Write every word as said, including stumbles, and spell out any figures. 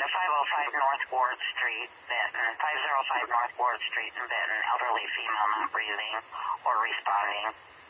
five oh five North Ward Street, Benton. five oh five North Ward Street in Benton. Elderly female not breathing or responding.